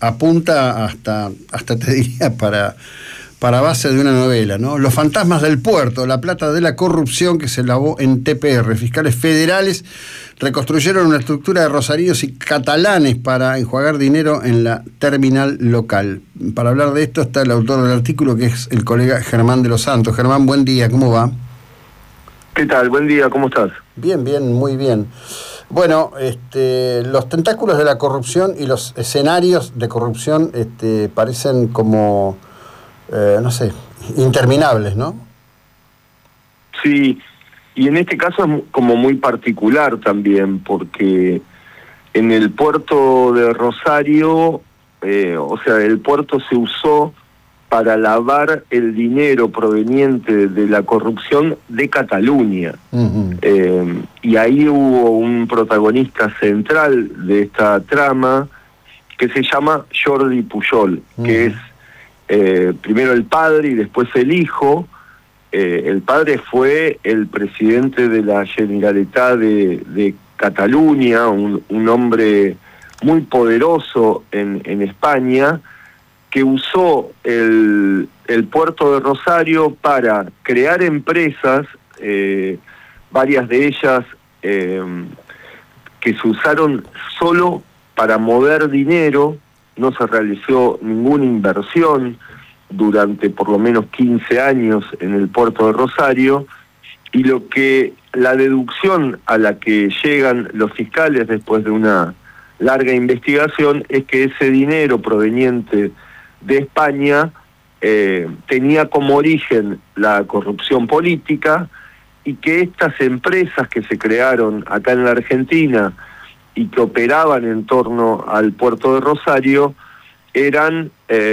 apunta hasta te diría para base de una novela, ¿no? Los fantasmas del puerto, la plata de la corrupción que se lavó en TPR. Fiscales federales reconstruyeron una estructura de rosarinos y catalanes para enjuagar dinero en la terminal local. Para hablar de esto está el autor del artículo, que es el colega Germán de los Santos. Germán, buen día, ¿cómo va? ¿Qué tal? Buen día, ¿cómo estás? Bien, muy bien. Bueno, los tentáculos de la corrupción y los escenarios de corrupción parecen como, no sé, interminables, ¿no? Sí, y en este caso es como muy particular también, porque en el puerto de Rosario, el puerto se usó para lavar el dinero proveniente de la corrupción de Cataluña. Uh-huh. Y ahí hubo un protagonista central de esta trama que se llama Jordi Pujol, uh-huh, que es primero el padre y después el hijo. El padre fue el presidente de la Generalitat de Cataluña, un hombre muy poderoso en España, que usó el puerto de Rosario para crear empresas, varias de ellas que se usaron solo para mover dinero. No se realizó ninguna inversión durante por lo menos 15 años en el puerto de Rosario, y la deducción a la que llegan los fiscales después de una larga investigación es que ese dinero proveniente de España tenía como origen la corrupción política, y que estas empresas que se crearon acá en la Argentina y que operaban en torno al puerto de Rosario eran,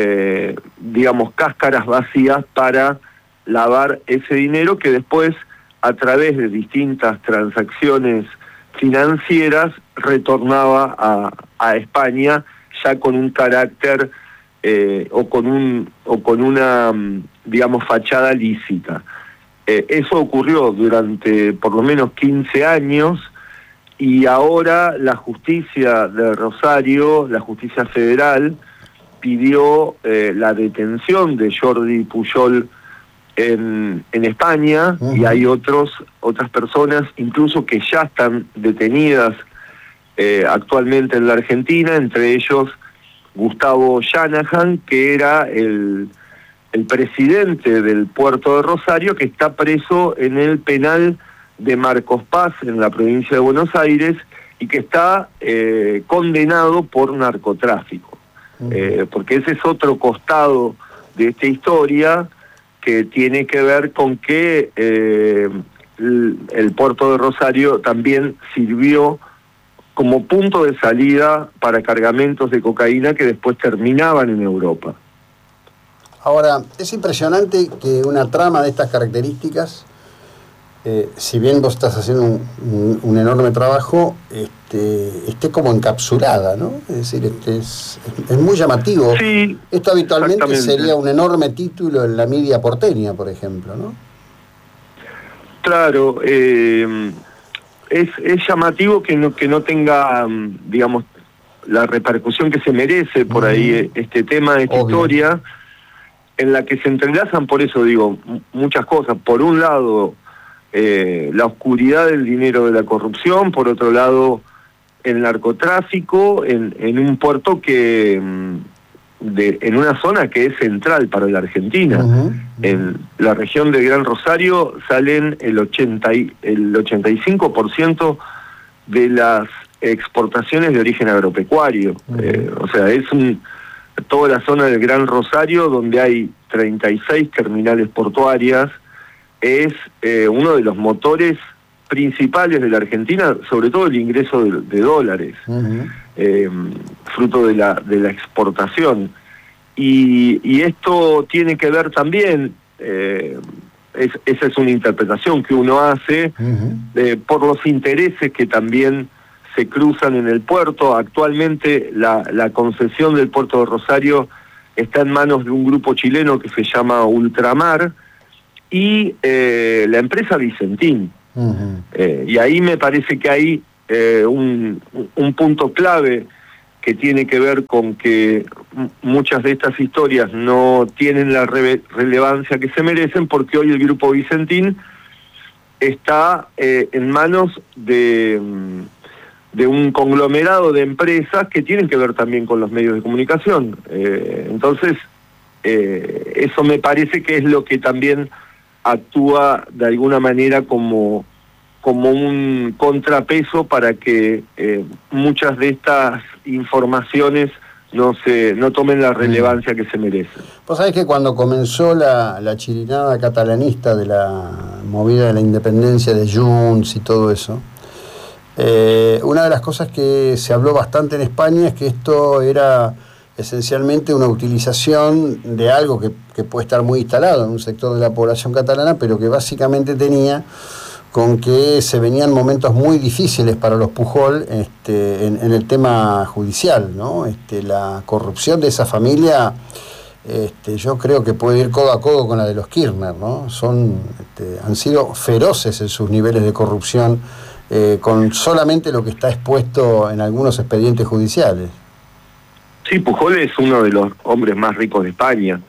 cáscaras vacías para lavar ese dinero que después, a través de distintas transacciones financieras, retornaba a España ya con un carácter o con una fachada lícita. Eso ocurrió durante por lo menos 15 años, y ahora la justicia de Rosario, la justicia federal, pidió la detención de Jordi Pujol en España, uh-huh, y hay otras personas incluso que ya están detenidas actualmente en la Argentina, entre ellos Gustavo Shanahan, que era el presidente del puerto de Rosario, que está preso en el penal de Marcos Paz, en la provincia de Buenos Aires, y que está condenado por narcotráfico. Porque ese es otro costado de esta historia, que tiene que ver con que el puerto de Rosario también sirvió como punto de salida para cargamentos de cocaína que después terminaban en Europa. Ahora, es impresionante que una trama de estas características, si bien vos estás haciendo un enorme trabajo, esté como encapsulada, ¿no? Es decir, es muy llamativo. Sí, esto habitualmente sería un enorme título en la media porteña, por ejemplo, ¿no? Claro, es llamativo que no tenga, la repercusión que se merece por ahí este tema, esta historia, en la que se entrelazan, por eso digo, muchas cosas. Por un lado, la oscuridad del dinero de la corrupción; por otro lado, el narcotráfico en un puerto que en una zona que es central para la Argentina. Uh-huh. En la región del Gran Rosario salen el 85% de las exportaciones de origen agropecuario. Uh-huh. Es toda la zona del Gran Rosario, donde hay 36 terminales portuarias, es uno de los motores principales de la Argentina, sobre todo el ingreso de dólares, uh-huh, fruto de la exportación. Y esto tiene que ver también, esa es una interpretación que uno hace, uh-huh, por los intereses que también se cruzan en el puerto. Actualmente la concesión del puerto de Rosario está en manos de un grupo chileno que se llama Ultramar y la empresa Vicentín. Uh-huh. Y ahí me parece que hay un punto clave que tiene que ver con que muchas de estas historias no tienen la relevancia que se merecen, porque hoy el Grupo Vicentín está en manos de un conglomerado de empresas que tienen que ver también con los medios de comunicación. Entonces, eso me parece que es lo que también actúa de alguna manera como un contrapeso para que muchas de estas informaciones no tomen la relevancia que se merecen. Vos sabés que cuando comenzó la chirinada catalanista de la movida de la independencia de Junts y todo eso, una de las cosas que se habló bastante en España es que esto era esencialmente una utilización de algo que puede estar muy instalado en un sector de la población catalana, pero que básicamente tenía con que se venían momentos muy difíciles para los Pujol en el tema judicial, ¿no? La corrupción de esa familia, yo creo que puede ir codo a codo con la de los Kirchner, ¿no? Han sido feroces en sus niveles de corrupción, con solamente lo que está expuesto en algunos expedientes judiciales. Sí, Pujol es uno de los hombres más ricos de España.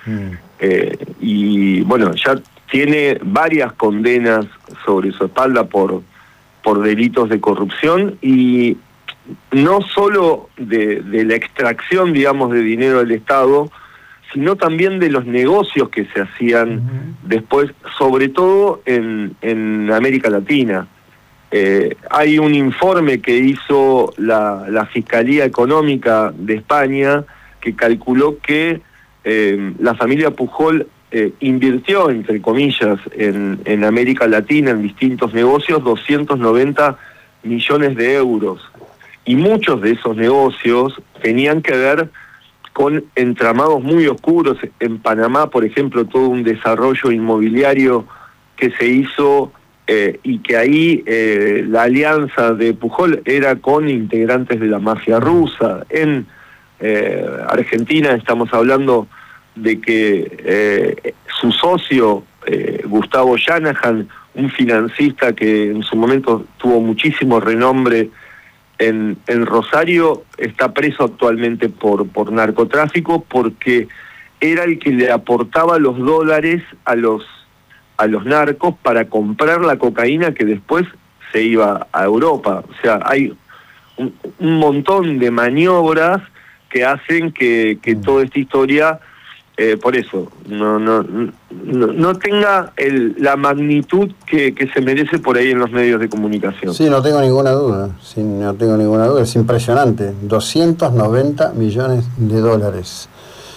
Y bueno, ya tiene varias condenas sobre su espalda por delitos de corrupción, y no solo de la extracción, digamos, de dinero del Estado, sino también de los negocios que se hacían después, sobre todo en América Latina. Hay un informe que hizo la Fiscalía Económica de España que calculó que la familia Pujol invirtió, entre comillas, en América Latina, en distintos negocios, 290 millones de euros. Y muchos de esos negocios tenían que ver con entramados muy oscuros. En Panamá, por ejemplo, todo un desarrollo inmobiliario que se hizo, y que ahí la alianza de Pujol era con integrantes de la mafia rusa. En Argentina estamos hablando de que su socio, Gustavo Shanahan, un financista que en su momento tuvo muchísimo renombre en Rosario, está preso actualmente por narcotráfico, porque era el que le aportaba los dólares a los narcos para comprar la cocaína que después se iba a Europa. O sea, hay un montón de maniobras que hacen que toda esta historia, por eso, no tenga la magnitud que se merece por ahí en los medios de comunicación. Sí, no tengo ninguna duda. Sí, no tengo ninguna duda. Es impresionante. 290 millones de dólares.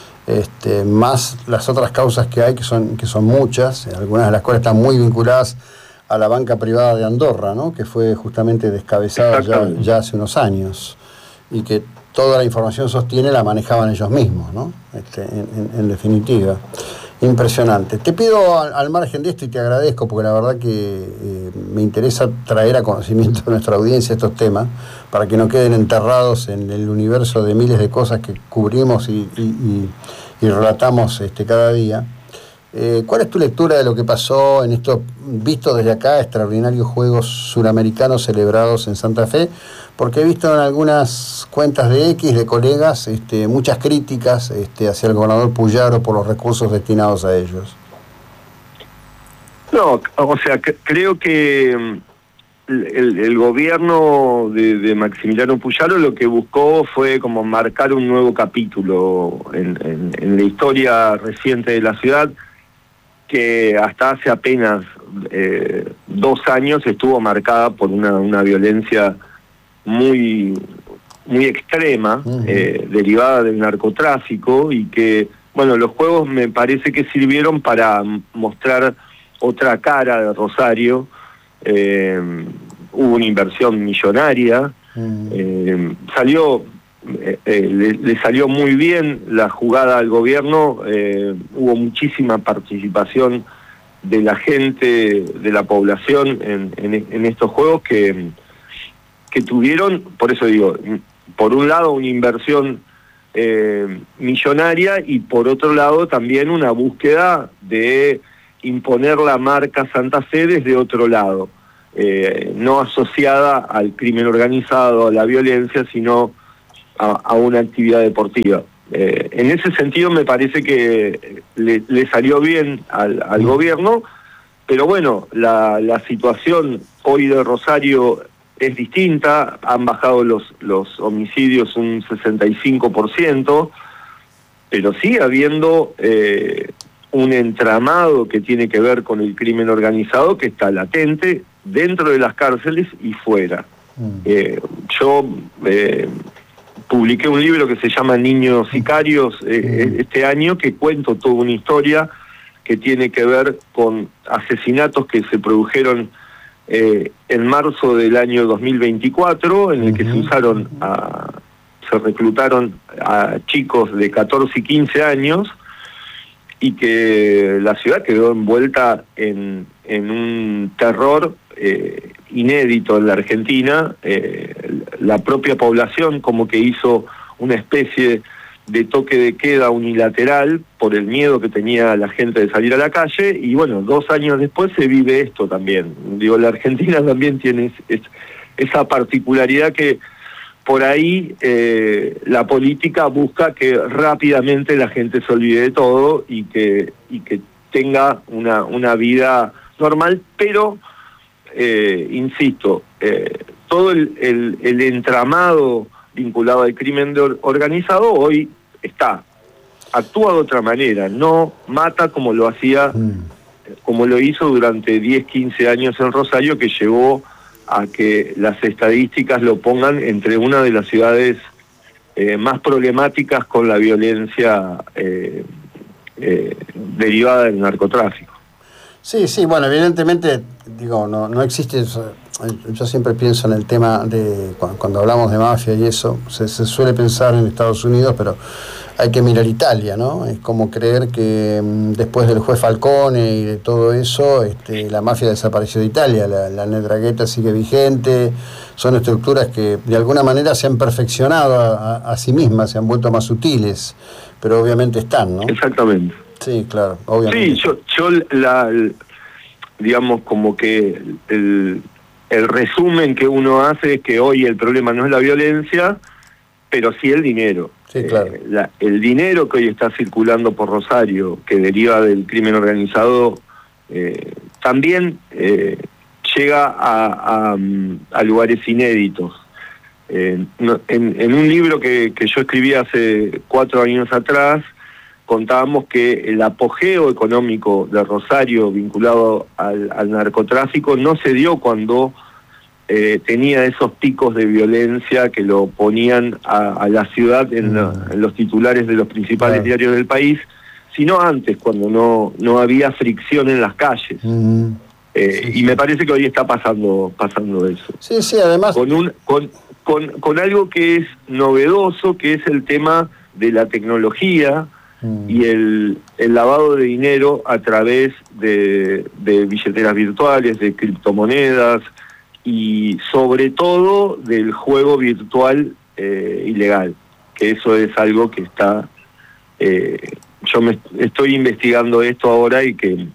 Más las otras causas que hay, que son muchas, algunas de las cuales están muy vinculadas a la banca privada de Andorra, ¿no? Que fue justamente descabezada ya hace unos años, y que toda la información sostiene la manejaban ellos mismos, ¿no? En definitiva, impresionante. Te pido al margen de esto, y te agradezco, porque la verdad que me interesa traer a conocimiento de nuestra audiencia estos temas, para que no queden enterrados en el universo de miles de cosas que cubrimos y relatamos cada día. ¿Cuál es tu lectura de lo que pasó en estos, visto desde acá, extraordinarios Juegos Suramericanos celebrados en Santa Fe? Porque he visto en algunas cuentas de X de colegas muchas críticas hacia el gobernador Puyaro por los recursos destinados a ellos. No, o sea, creo que el gobierno de Maximiliano Puyaro lo que buscó fue como marcar un nuevo capítulo en la historia reciente de la ciudad, que hasta hace apenas 2 años estuvo marcada por una violencia muy extrema, derivada del narcotráfico, y que, bueno, los Juegos me parece que sirvieron para mostrar otra cara de Rosario. Hubo una inversión millonaria, le salió muy bien la jugada al gobierno, hubo muchísima participación de la gente, de la población en estos Juegos que tuvieron, por eso digo, por un lado una inversión millonaria, y por otro lado también una búsqueda de imponer la marca Santa Fe desde otro lado, no asociada al crimen organizado, a la violencia, sino a una actividad deportiva. En ese sentido me parece que le salió bien al gobierno, pero bueno, la situación hoy de Rosario es distinta, han bajado los homicidios un 65%, pero sigue habiendo un entramado que tiene que ver con el crimen organizado que está latente dentro de las cárceles y fuera. Yo publiqué un libro que se llama Niños Sicarios este año, que cuento toda una historia que tiene que ver con asesinatos que se produjeron en marzo del año 2024, en el que se reclutaron a chicos de 14 y 15 años, y que la ciudad quedó envuelta en un terror inédito en la Argentina. La propia población como que hizo una especie de toque de queda unilateral por el miedo que tenía la gente de salir a la calle, y bueno, 2 años después se vive esto también. Digo, la Argentina también tiene esa particularidad que por ahí la política busca que rápidamente la gente se olvide de todo y que tenga una vida normal, pero insisto, todo el entramado vinculado al crimen organizado hoy actúa de otra manera, no mata como lo hacía, como lo hizo durante 10, 15 años en Rosario, que llevó a que las estadísticas lo pongan entre una de las ciudades más problemáticas con la violencia derivada del narcotráfico. Sí, bueno, evidentemente, digo, no existe. Yo siempre pienso en el tema de cuando hablamos de mafia y eso, se suele pensar en Estados Unidos, pero hay que mirar Italia, ¿no? Es como creer que después del juez Falcone y de todo eso, la mafia desapareció de Italia, la 'ndrangheta sigue vigente, son estructuras que de alguna manera se han perfeccionado a sí mismas, se han vuelto más sutiles, pero obviamente están, ¿no? Exactamente. Sí, claro, obviamente. Sí, yo digamos como que el resumen que uno hace es que hoy el problema no es la violencia, pero sí el dinero. Sí, claro. El dinero que hoy está circulando por Rosario, que deriva del crimen organizado, también llega a lugares inéditos. En un libro que yo escribí hace 4 años atrás, contábamos que el apogeo económico de Rosario vinculado al narcotráfico no se dio cuando tenía esos picos de violencia que lo ponían a la ciudad en los titulares de los principales diarios del país, sino antes, cuando no había fricción en las calles. Y me parece que hoy está pasando eso. Sí, además con algo que es novedoso, que es el tema de la tecnología y el lavado de dinero a través de billeteras virtuales, de criptomonedas y sobre todo del juego virtual ilegal, que eso es algo que está... yo me estoy investigando esto ahora y que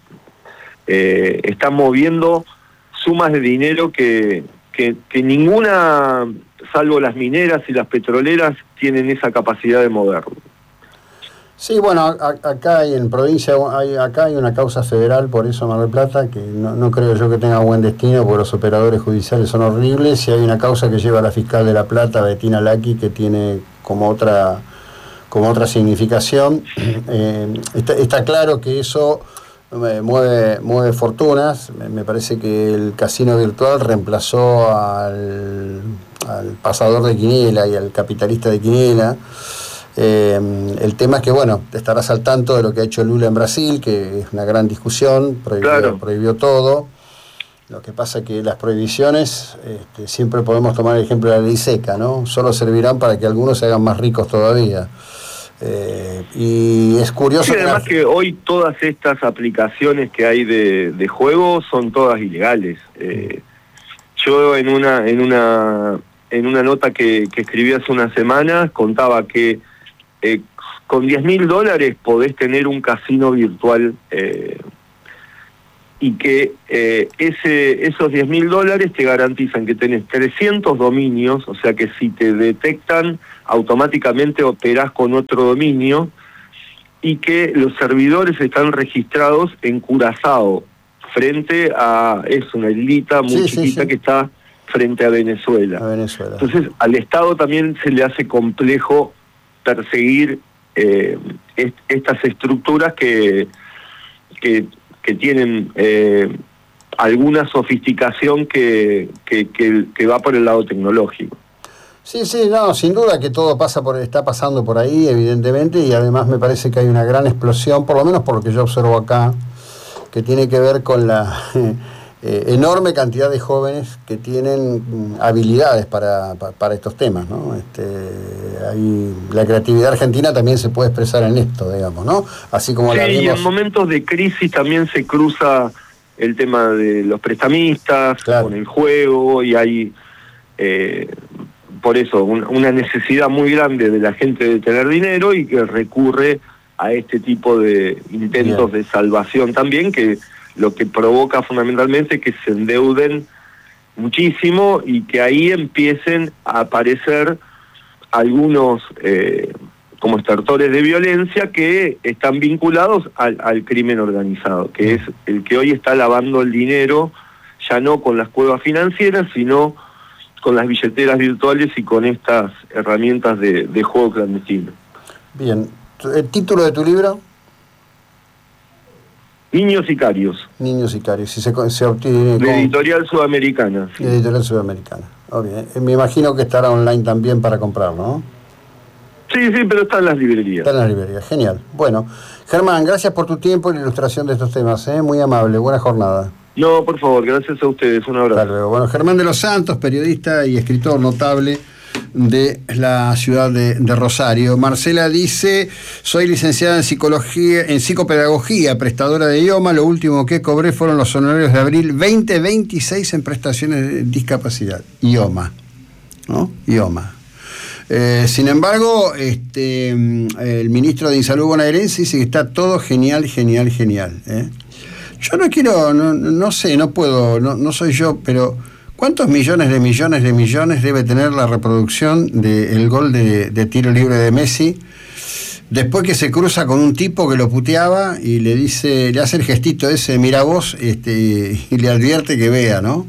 está moviendo sumas de dinero que ninguna, salvo las mineras y las petroleras, tienen esa capacidad de moverlo. Sí, bueno, acá en provincia hay una causa federal por eso en Mar del Plata, que no creo yo que tenga buen destino, porque los operadores judiciales son horribles, y hay una causa que lleva a la fiscal de La Plata, Bettina Lacchi, que tiene como otra significación. Está claro que eso mueve fortunas. Me parece que el casino virtual reemplazó al pasador de quiniela y al capitalista de quiniela. El tema es que, bueno, estarás al tanto de lo que ha hecho Lula en Brasil, que es una gran discusión, prohibió todo. Lo que pasa es que las prohibiciones, siempre podemos tomar el ejemplo de la ley seca, ¿no? Solo servirán para que algunos se hagan más ricos todavía. Y es curioso... Sí, además que hoy todas estas aplicaciones que hay de juego son todas ilegales. Yo en una nota que escribí hace unas semanas contaba que con $10.000 podés tener un casino virtual y que esos $10.000 te garantizan que tenés 300 dominios, o sea que si te detectan, automáticamente operás con otro dominio, y que los servidores están registrados en Curazao, frente a, es una islita muy chiquita que está frente a Venezuela. Entonces al Estado también se le hace complejo perseguir estas estructuras que tienen alguna sofisticación que va por el lado tecnológico. Sí, no, sin duda que todo está pasando por ahí, evidentemente, y además me parece que hay una gran explosión, por lo menos por lo que yo observo acá, que tiene que ver con la enorme cantidad de jóvenes que tienen habilidades para estos temas, ¿no? La creatividad argentina también se puede expresar en esto, digamos, ¿no? Así como sí, y en momentos de crisis también se cruza el tema de los prestamistas, claro, con el juego, y hay por eso una necesidad muy grande de la gente de tener dinero, y que recurre a este tipo de intentos de salvación también, que lo que provoca fundamentalmente es que se endeuden muchísimo y que ahí empiecen a aparecer algunos como extortores de violencia que están vinculados al crimen organizado, que es el que hoy está lavando el dinero, ya no con las cuevas financieras, sino con las billeteras virtuales y con estas herramientas de juego clandestino. Bien. ¿El título de tu libro? Niños Sicarios. Niños Sicarios. Si se obtiene de Editorial Sudamericana. Sí. Editorial Sudamericana. Okay. Me imagino que estará online también para comprarlo, ¿no? Sí, pero está en las librerías. Está en las librerías, genial. Bueno, Germán, gracias por tu tiempo y la ilustración de estos temas, ¿eh? Muy amable, buena jornada. No, por favor, gracias a ustedes, un abrazo. Hasta luego. Bueno, Germán de los Santos, periodista y escritor notable de la ciudad de Rosario. Marcela dice: soy licenciada en psicopedagogía, prestadora de IOMA. Lo último que cobré fueron los honorarios de abril 2026 en prestaciones de discapacidad. IOMA, ¿no? IOMA. Sin embargo, el ministro de Insalud bonaerense dice que está todo genial. Yo no quiero, no sé, no puedo, no soy yo, pero ¿cuántos millones debe tener la reproducción del gol de tiro libre de Messi? Después que se cruza con un tipo que lo puteaba y le hace el gestito ese, mira vos, y le advierte que vea, ¿no?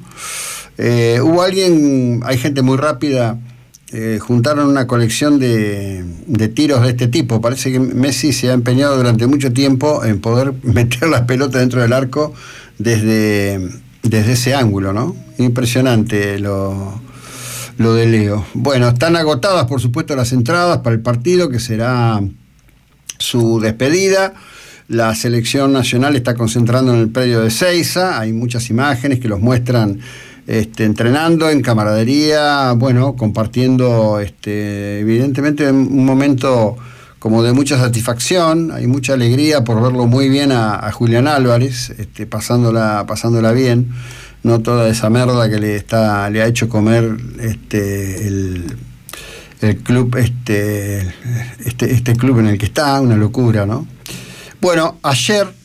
Hay gente muy rápida, juntaron una colección de tiros de este tipo. Parece que Messi se ha empeñado durante mucho tiempo en poder meter las pelotas dentro del arco desde ese ángulo, ¿no? Impresionante lo de Leo. Bueno, están agotadas, por supuesto, las entradas para el partido, que será su despedida. La selección nacional está concentrando en el predio de Ezeiza. Hay muchas imágenes que los muestran entrenando en camaradería, bueno, compartiendo evidentemente un momento como de mucha satisfacción. Hay mucha alegría por verlo muy bien a Julián Álvarez, pasándola bien, no toda esa merda que le ha hecho comer el club, este club en el que está, una locura, ¿no? Bueno, ayer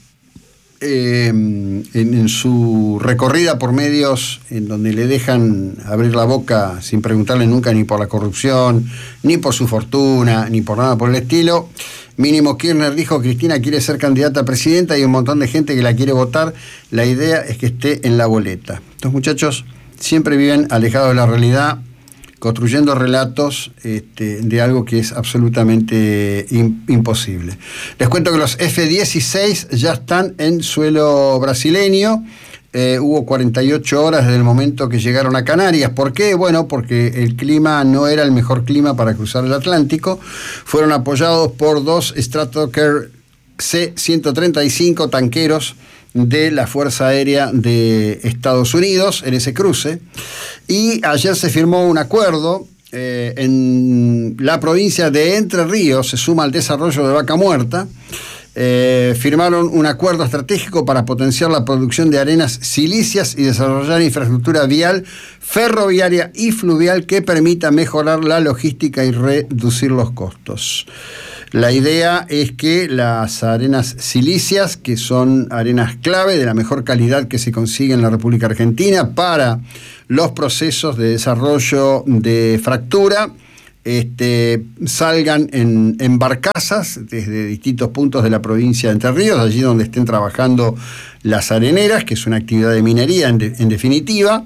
en su recorrida por medios en donde le dejan abrir la boca sin preguntarle nunca ni por la corrupción, ni por su fortuna, ni por nada por el estilo, Mínimo Kirchner dijo: Cristina quiere ser candidata a presidenta y hay un montón de gente que la quiere votar, la idea es que esté en la boleta. Estos muchachos siempre viven alejados de la realidad, construyendo relatos de algo que es absolutamente imposible. Les cuento que los F-16 ya están en suelo brasileño. Hubo 48 horas desde el momento que llegaron a Canarias. ¿Por qué? Bueno, porque el clima no era el mejor clima para cruzar el Atlántico. Fueron apoyados por 2 Stratoker C-135 tanqueros de la Fuerza Aérea de Estados Unidos en ese cruce. Y ayer se firmó un acuerdo en la provincia de Entre Ríos, se suma al desarrollo de Vaca Muerta, firmaron un acuerdo estratégico para potenciar la producción de arenas silíceas y desarrollar infraestructura vial, ferroviaria y fluvial que permita mejorar la logística y reducir los costos. La idea es que las arenas silíceas, que son arenas clave de la mejor calidad que se consigue en la República Argentina para los procesos de desarrollo de fractura, salgan en barcazas desde distintos puntos de la provincia de Entre Ríos, allí donde estén trabajando las areneras, que es una actividad de minería en definitiva,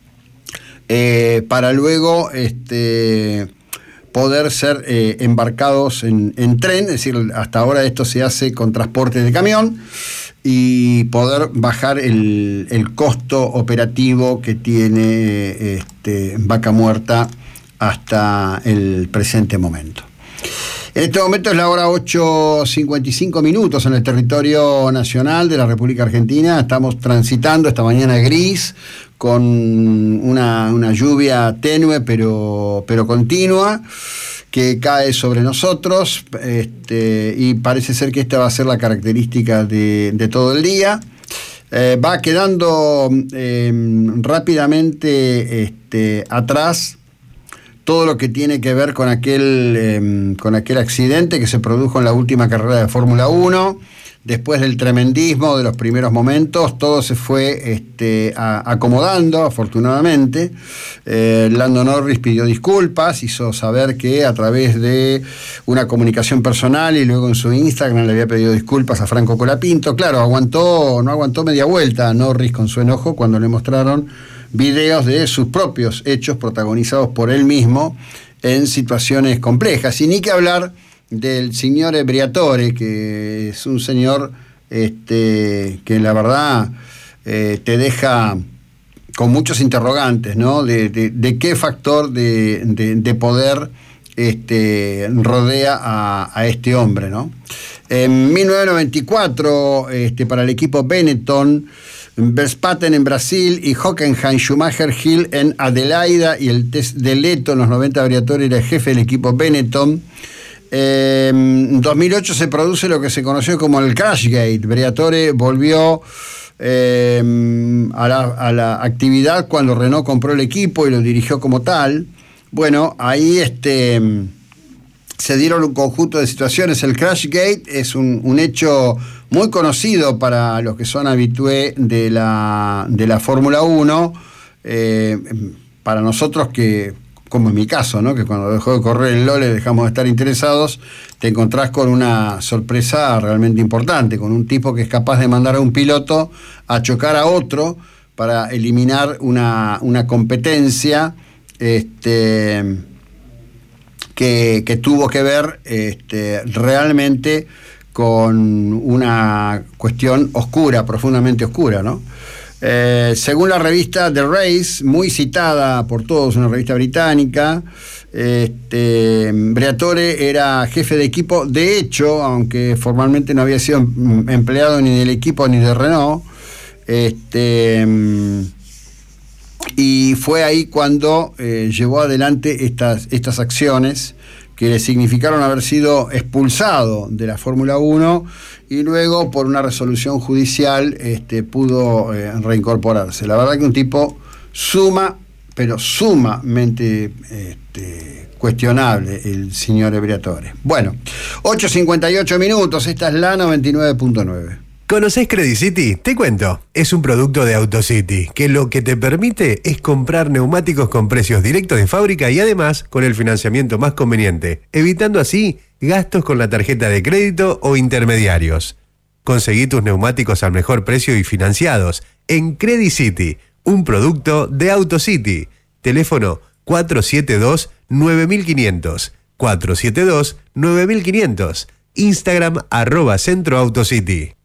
para luego poder ser embarcados en tren, es decir, hasta ahora esto se hace con transporte de camión, y poder bajar el costo operativo que tiene Vaca Muerta hasta el presente momento. En este momento es la hora 8:55 minutos en el territorio nacional de la República Argentina. Estamos transitando esta mañana gris con una lluvia tenue pero continua que cae sobre nosotros, y parece ser que esta va a ser la característica de todo el día. Va quedando rápidamente atrás todo lo que tiene que ver con aquel accidente que se produjo en la última carrera de Fórmula 1. Después del tremendismo de los primeros momentos, todo se fue acomodando, afortunadamente. Lando Norris pidió disculpas, hizo saber que a través de una comunicación personal y luego en su Instagram le había pedido disculpas a Franco Colapinto. Claro, no aguantó media vuelta a Norris con su enojo cuando le mostraron videos de sus propios hechos protagonizados por él mismo en situaciones complejas. Y ni que hablar del señor Briatore, que es un señor que la verdad te deja con muchos interrogantes, ¿no? De qué factor de poder rodea a este hombre, ¿no? En 1994, para el equipo Benetton, Verstappen en Brasil y Hockenheim, Schumacher, Hill en Adelaida y el test de Leto en los 90, Briatore era el jefe del equipo Benetton. En 2008 se produce lo que se conoció como el Crashgate. Briatore volvió a la actividad cuando Renault compró el equipo y lo dirigió como tal. Bueno, ahí se dieron un conjunto de situaciones. El Crashgate es un hecho muy conocido para los que son habitués de la Fórmula 1. Para nosotros que, como en mi caso, ¿no? Que cuando dejó de correr el Lole dejamos de estar interesados, te encontrás con una sorpresa realmente importante, con un tipo que es capaz de mandar a un piloto a chocar a otro para eliminar una competencia que tuvo que ver realmente con una cuestión oscura, profundamente oscura, ¿no? Según la revista The Race, muy citada por todos, una revista británica, Briatore era jefe de equipo, de hecho, aunque formalmente no había sido empleado ni del equipo ni de Renault, y fue ahí cuando llevó adelante estas acciones que le significaron haber sido expulsado de la Fórmula 1 y luego por una resolución judicial pudo reincorporarse. La verdad que un tipo sumamente cuestionable, el señor Briatore. Bueno, 8:58 minutos, esta es la 99.9. ¿Conocés Credit City? Te cuento. Es un producto de AutoCity que lo que te permite es comprar neumáticos con precios directos de fábrica y además con el financiamiento más conveniente, evitando así gastos con la tarjeta de crédito o intermediarios. Conseguí tus neumáticos al mejor precio y financiados en Credit City, un producto de AutoCity. Teléfono 472-9500. 472-9500. Instagram @centroautocity.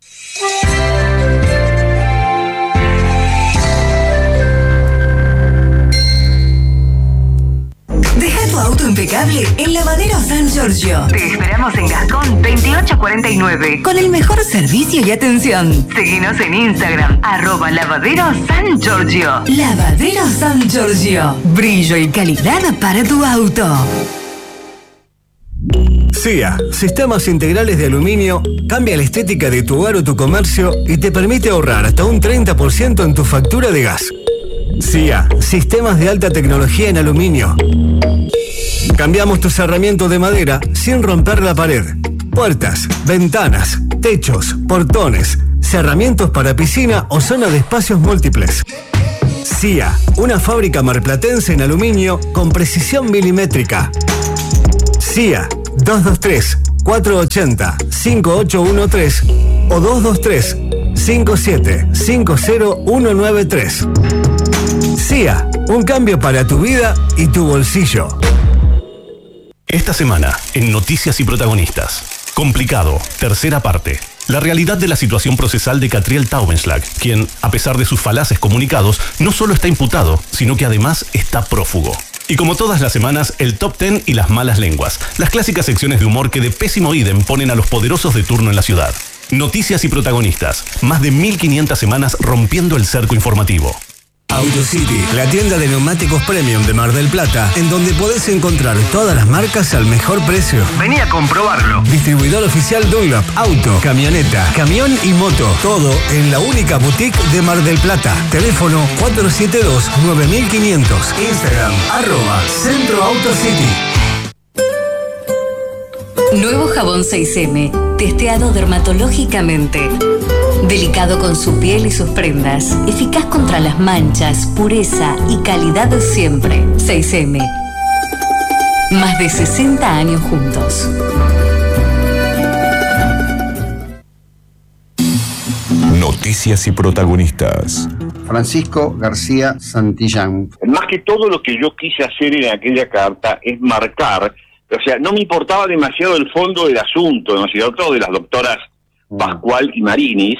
Deja tu auto impecable en Lavadero San Giorgio. Te esperamos en Gascón 2849 con el mejor servicio y atención. Seguinos en Instagram @Lavadero San Giorgio. Lavadero San Giorgio. Brillo y calidad para tu auto. CIA, sistemas integrales de aluminio, cambia la estética de tu hogar o tu comercio y te permite ahorrar hasta un 30% en tu factura de gas. CIA, sistemas de alta tecnología en aluminio. Cambiamos tu cerramiento de madera sin romper la pared. Puertas, ventanas, techos, portones, cerramientos para piscina o zona de espacios múltiples. CIA, una fábrica marplatense en aluminio con precisión milimétrica. CIA, 223-480-5813 o 223-5750-193. CIA, un cambio para tu vida y tu bolsillo. Esta semana, en Noticias y Protagonistas. Complicado, tercera parte. La realidad de la situación procesal de Catriel Taubenschlag, quien, a pesar de sus falaces comunicados, no solo está imputado, sino que además está prófugo. Y como todas las semanas, el Top 10 y las malas lenguas. Las clásicas secciones de humor que de pésimo ídem ponen a los poderosos de turno en la ciudad. Noticias y Protagonistas. Más de 1500 semanas rompiendo el cerco informativo. AutoCity, la tienda de neumáticos premium de Mar del Plata, en donde podés encontrar todas las marcas al mejor precio. Vení a comprobarlo. Distribuidor oficial Dunlop, auto, camioneta, camión y moto. Todo en la única boutique de Mar del Plata. Teléfono 472-9500. Instagram, @Centro AutoCity. Nuevo jabón 6M, testeado dermatológicamente. Delicado con su piel y sus prendas. Eficaz contra las manchas, pureza y calidad siempre. 6M. Más de 60 años juntos. Noticias y Protagonistas. Francisco García Santillán. Más que todo lo que yo quise hacer en aquella carta es marcar, o sea, no me importaba demasiado el fondo del asunto, ¿no es cierto?, de las doctoras Pascual y Marinis,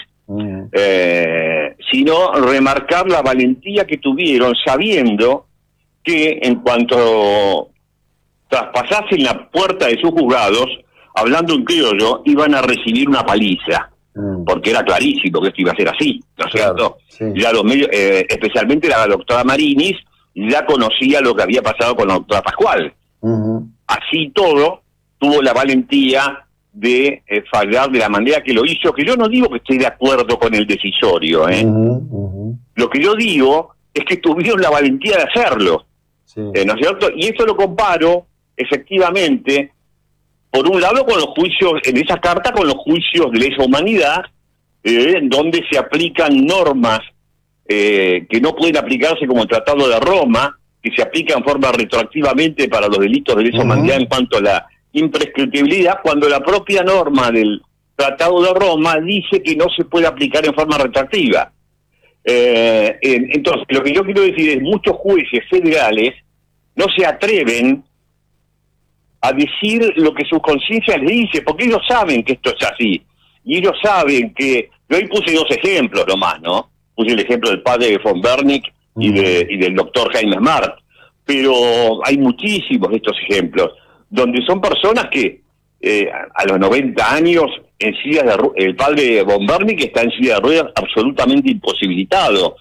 sino remarcar la valentía que tuvieron sabiendo que en cuanto traspasasen la puerta de sus juzgados, hablando en criollo, iban a recibir una paliza, porque era clarísimo que esto iba a ser así, ¿no es cierto? Sí. Ya los medios, especialmente la doctora Marinis, ya conocía lo que había pasado con la doctora Pascual. Así todo, tuvo la valentía de fallar de la manera que lo hizo, que yo no digo que estoy de acuerdo con el decisorio, Lo que yo digo es que tuvieron la valentía de hacerlo, ¿no es cierto? Y esto lo comparo, efectivamente, por un lado con los juicios, en esa carta con los juicios de lesa humanidad, donde se aplican normas que no pueden aplicarse como el Tratado de Roma, que se aplican en forma retroactivamente para los delitos de lesa humanidad en cuanto a la imprescriptibilidad, cuando la propia norma del Tratado de Roma dice que no se puede aplicar en forma retroactiva. Entonces, lo que yo quiero decir es, muchos jueces federales no se atreven a decir lo que su conciencia les dice, porque ellos saben que esto es así, y ellos saben que... Yo ahí puse dos ejemplos nomás, ¿no? Puse el ejemplo del padre de von Bernick y del doctor Jaime Smart, pero hay muchísimos de estos ejemplos, donde son personas que a los 90 años, en silla de el padre von Bernick está en silla de ruedas absolutamente imposibilitado,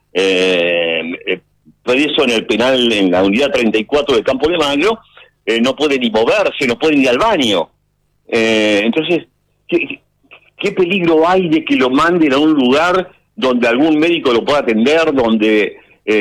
preso en el penal, en la unidad 34 de Campo de Mayo, no puede ni moverse, no puede ir al baño. Entonces, ¿qué peligro hay de que lo manden a un lugar donde algún médico lo pueda atender, donde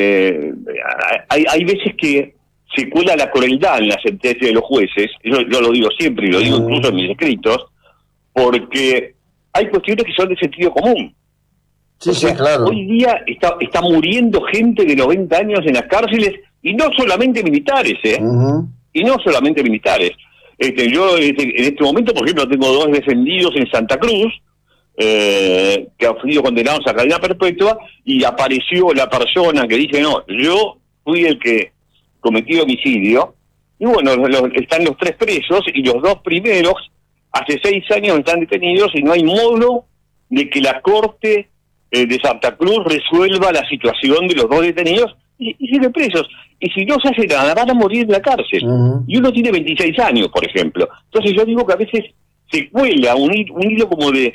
hay veces que se cuela la crueldad en la sentencia de los jueces? Yo lo digo siempre y lo digo incluso en mis escritos, porque hay cuestiones que son de sentido común. Sí, claro. Hoy día está muriendo gente de 90 años en las cárceles, y no solamente militares, y no solamente militares. Yo en este momento, por ejemplo, tengo 2 defendidos en Santa Cruz, que han sido condenados a cadena perpetua, y apareció la persona que dice, no, yo fui el que cometió homicidio, y bueno, están los 3 presos, y los 2 primeros, hace 6 años están detenidos, y no hay modo de que la Corte de Santa Cruz resuelva la situación de los 2 detenidos, y siguen presos. Y si no se hace nada, van a morir en la cárcel. Y uno tiene 26 años, por ejemplo. Entonces yo digo que a veces se cuela un hilo como de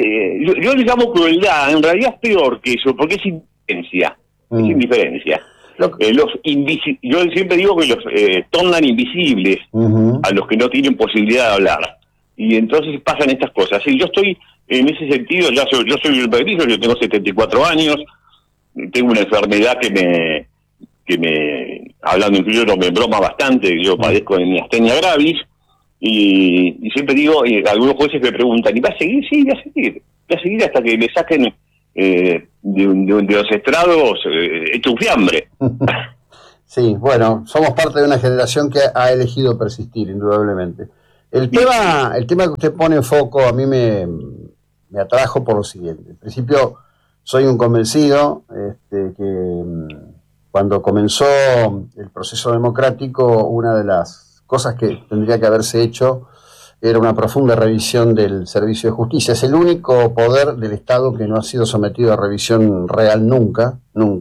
yo le llamo crueldad, en realidad es peor que eso, porque es indiferencia. Es indiferencia. Yo siempre digo que los tornan invisibles a los que no tienen posibilidad de hablar. Y entonces pasan estas cosas. Y yo estoy, en ese sentido, yo soy un perdido, yo tengo 74 años, tengo una enfermedad que me hablando incluso me broma bastante, yo padezco de miastenia gravis, y siempre digo, algunos jueces me preguntan, ¿y va a seguir? Sí, voy a seguir hasta que me saquen de los estrados hecho un fiambre. Sí, bueno, somos parte de una generación que ha elegido persistir, indudablemente. El tema que usted pone en foco a mí me atrajo por lo siguiente. En principio, soy un convencido que cuando comenzó el proceso democrático, una de las cosas que tendría que haberse hecho era una profunda revisión del servicio de justicia. Es el único poder del Estado que no ha sido sometido a revisión real nunca.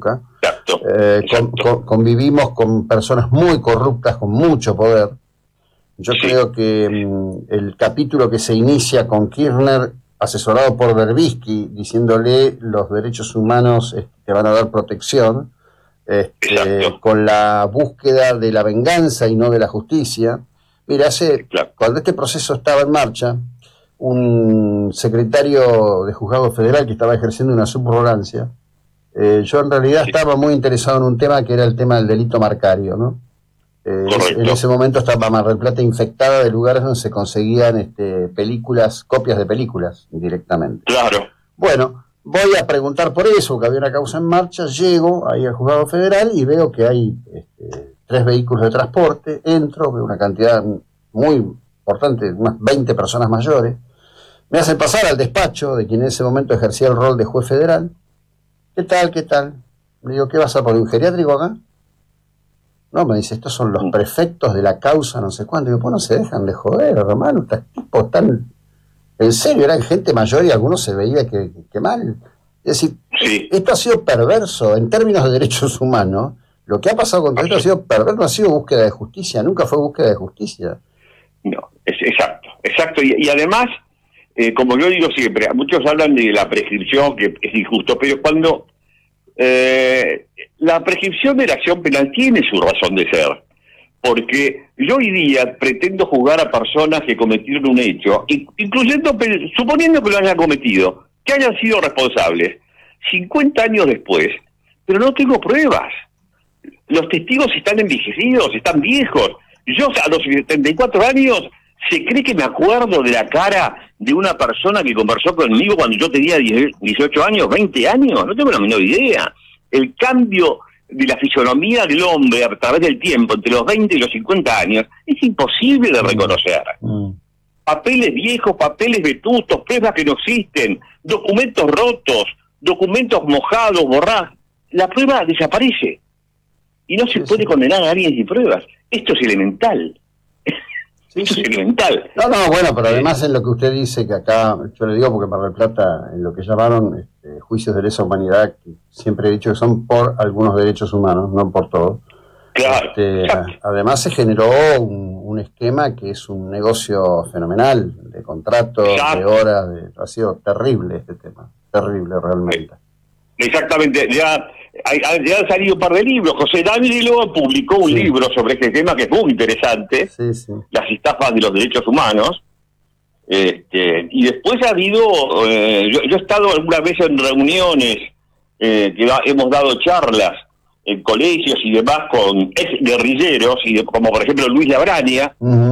Convivimos con personas muy corruptas, con mucho poder. Yo creo que el capítulo que se inicia con Kirchner, asesorado por Berbisky, diciéndole los derechos humanos te van a dar protección, con la búsqueda de la venganza y no de la justicia. Mira, cuando este proceso estaba en marcha, un secretario de juzgado federal que estaba ejerciendo una subrogancia, yo en realidad estaba muy interesado en un tema que era el tema del delito marcario, ¿no? En ese momento estaba Mar del Plata infectada de lugares donde se conseguían copias de películas directamente. Claro. Bueno, voy a preguntar por eso, porque había una causa en marcha, llego ahí al juzgado federal y veo que hay 3 vehículos de transporte, entro, veo una cantidad muy importante, unas 20 personas mayores, me hacen pasar al despacho de quien en ese momento ejercía el rol de juez federal. ¿Qué tal? Le digo, ¿qué vas a poner un geriátrico acá? No, me dice, estos son los prefectos de la causa, no sé cuánto. Digo, pues no se dejan de joder, hermano, estos tipos tan... En serio, eran gente mayor y algunos se veía que mal. Es decir, esto ha sido perverso en términos de derechos humanos. Lo que ha pasado con esto ha sido perverso, no ha sido búsqueda de justicia, nunca fue búsqueda de justicia. No, exacto. Y además, como yo digo siempre, muchos hablan de la prescripción, que es injusto, pero cuando la prescripción de la acción penal tiene su razón de ser, porque yo hoy día pretendo juzgar a personas que cometieron un hecho, suponiendo que lo hayan cometido, que hayan sido responsables, 50 años después, pero no tengo pruebas. Los testigos están envejecidos, están viejos. Yo a los 74 años, ¿se cree que me acuerdo de la cara de una persona que conversó conmigo cuando yo tenía 18 años, 20 años? No tengo la menor idea. El cambio de la fisonomía del hombre a través del tiempo, entre los 20 y los 50 años, es imposible de reconocer. Papeles viejos, papeles vetustos, pruebas que no existen, documentos rotos, documentos mojados, borrados. La prueba desaparece. Y no se puede condenar a alguien sin pruebas. Esto es elemental. Es elemental. No, bueno, pero además en lo que usted dice, que acá, yo le digo porque Mar del Plata, en lo que llamaron juicios de lesa humanidad, que siempre he dicho que son por algunos derechos humanos, no por todos. Claro. Además se generó un esquema que es un negocio fenomenal, de contratos, de horas, ha sido terrible este tema, terrible realmente. Exactamente, ya han salido un par de libros. José D'Angelo publicó un libro sobre este tema que es muy interesante, las estafas de los derechos humanos. Y después ha habido, yo he estado alguna vez en reuniones que hemos dado charlas en colegios y demás con ex guerrilleros, como por ejemplo Luis Labraña,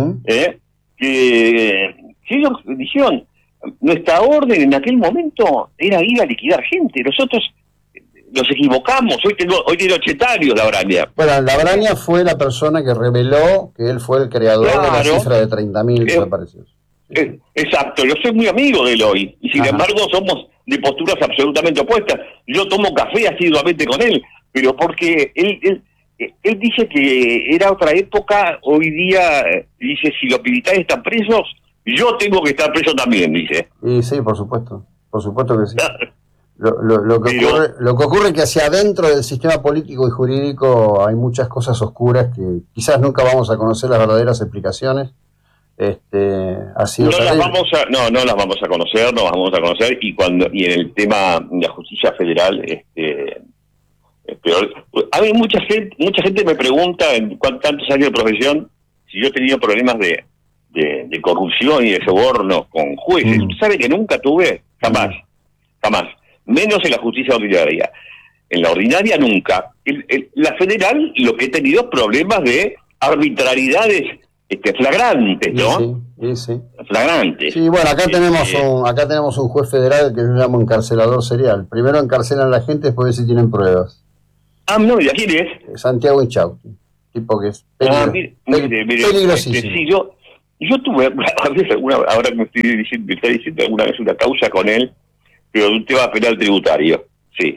que ellos dijeron, nuestra orden en aquel momento era ir a liquidar gente. Nosotros nos equivocamos. Hoy tiene 80 años Labraña. Bueno, Labraña fue la persona que reveló que él fue el creador de la cifra de 30.000 desaparecidos. Exacto, yo soy muy amigo de él hoy, y sin embargo somos de posturas absolutamente opuestas. Yo tomo café asiduamente con él, pero porque él dice que era otra época. Hoy día dice, si los militares están presos, yo tengo que estar preso también, dice. Y sí, por supuesto que sí. Lo que ocurre es que hacia adentro del sistema político y jurídico hay muchas cosas oscuras que quizás nunca vamos a conocer las verdaderas explicaciones. Ha sido no las vamos a conocer, y en el tema de la justicia federal, Pero a mí mucha gente me pregunta en tantos años de profesión si yo he tenido problemas de corrupción y de sobornos con jueces. ¿Usted sabe que nunca tuve? Jamás. Menos en la justicia ordinaria. En la ordinaria nunca. La federal lo que he tenido es problemas de arbitrariedades flagrantes, ¿no? Sí. Flagrantes. Sí, bueno, acá tenemos un juez federal que yo llamo encarcelador serial. Primero encarcelan a la gente, después ver si tienen pruebas. No, ¿y quién es? Santiago Inchausti, tipo que es peligrosísimo. Sí, yo tuve ahora me está diciendo alguna vez una causa con él, pero de un tema penal tributario, sí.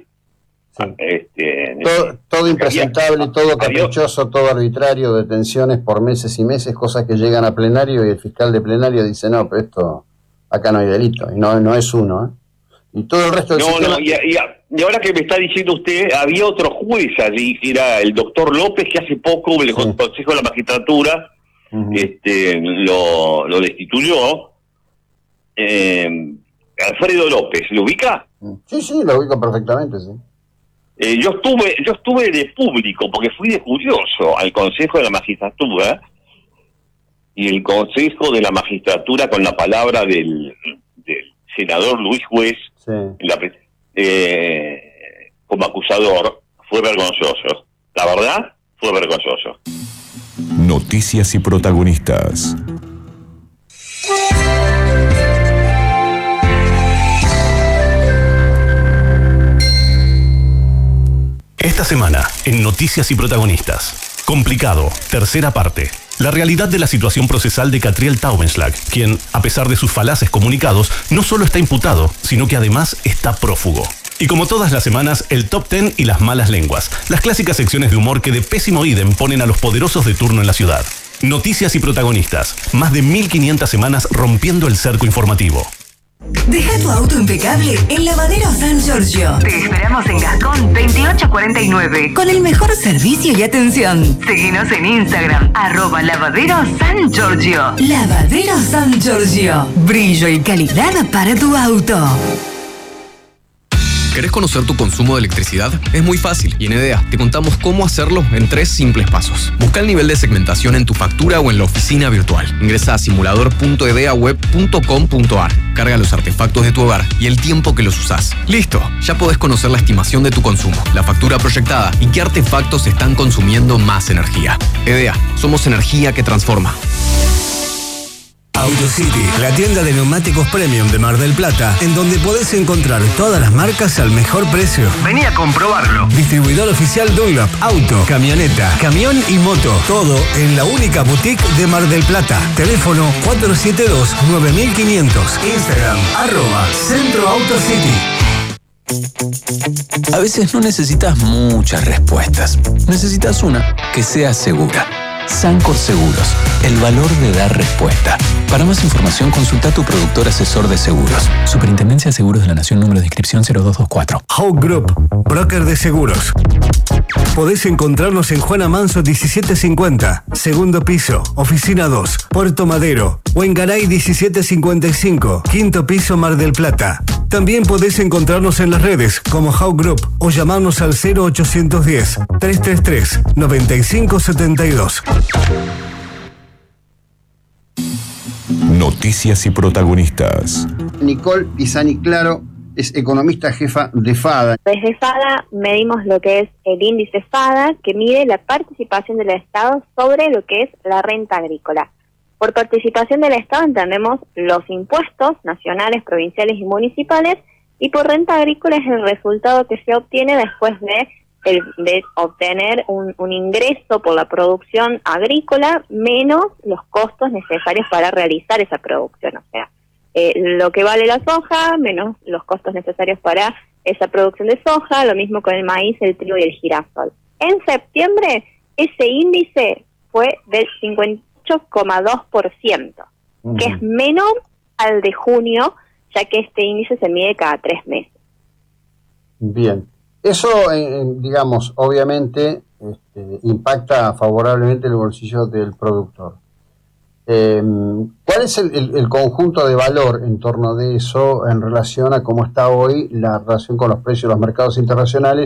Todo impresentable, todo caprichoso, todo arbitrario, detenciones por meses y meses, cosas que llegan a plenario y el fiscal de plenario dice, no, pero esto, acá no hay delito, y no es uno, ¿eh? Y todo el resto del sistema... y ahora que me está diciendo usted, había otro juez allí, que era el doctor López, que hace poco el Consejo de la Magistratura lo destituyó. Alfredo López, ¿lo ubica? Sí, lo ubico perfectamente, sí. Yo estuve de público, porque fui de curioso al Consejo de la Magistratura, y el Consejo de la Magistratura, con la palabra del senador Luis Juez, como acusador, fue vergonzoso. La verdad, fue vergonzoso. Noticias y protagonistas. Esta semana, en Noticias y Protagonistas. Complicado, tercera parte. La realidad de la situación procesal de Catriel Taubenschlag, quien, a pesar de sus falaces comunicados, no solo está imputado, sino que además está prófugo. Y como todas las semanas, el Top 10 y las malas lenguas, las clásicas secciones de humor que de pésimo ídem ponen a los poderosos de turno en la ciudad. Noticias y Protagonistas, más de 1500 semanas rompiendo el cerco informativo. Deja tu auto impecable en Lavadero San Giorgio. Te esperamos en Gascón 2849 con el mejor servicio y atención. Seguinos en Instagram @Lavadero San Giorgio. Lavadero San Giorgio. Brillo y calidad para tu auto. ¿Querés conocer tu consumo de electricidad? Es muy fácil y en EDEA te contamos cómo hacerlo en 3 simples pasos. Busca el nivel de segmentación en tu factura o en la oficina virtual. Ingresa a simulador.edeaweb.com.ar. Carga los artefactos de tu hogar y el tiempo que los usás. ¡Listo! Ya podés conocer la estimación de tu consumo, la factura proyectada y qué artefactos están consumiendo más energía. EDEA, somos energía que transforma. AutoCity, la tienda de neumáticos premium de Mar del Plata, en donde podés encontrar todas las marcas al mejor precio. Vení a comprobarlo. Distribuidor oficial Dunlop, auto, camioneta, camión y moto. Todo en la única boutique de Mar del Plata. Teléfono 472-9500. Instagram, @Centro AutoCity. A veces no necesitas muchas respuestas. Necesitas una que sea segura. Sancor Seguros, el valor de dar respuesta. Para más información, consulta a tu productor asesor de seguros. Superintendencia de Seguros de la Nación, número de inscripción 0224. Hawk Group, broker de seguros. Podés encontrarnos en Juana Manso 1750, segundo piso, oficina 2, Puerto Madero, o en Garay 1755, quinto piso, Mar del Plata. También podés encontrarnos en las redes como Hawk Group o llamarnos al 0810-333-9572. Noticias y protagonistas. Nicole Pisani Claro es economista jefa de FADA. Desde FADA medimos lo que es el índice FADA, que mide la participación del Estado sobre lo que es la renta agrícola. Por participación del Estado entendemos los impuestos nacionales, provinciales y municipales, y por renta agrícola es el resultado que se obtiene después de obtener un ingreso por la producción agrícola menos los costos necesarios para realizar esa producción. O sea, lo que vale la soja menos los costos necesarios para esa producción de soja, lo mismo con el maíz, el trigo y el girasol. En septiembre ese índice fue del 58,2%, que es menor al de junio, ya que este índice se mide cada 3 meses. Bien. Eso, digamos, obviamente impacta favorablemente el bolsillo del productor. ¿Cuál es el conjunto de valor en torno de eso en relación a cómo está hoy la relación con los precios de los mercados internacionales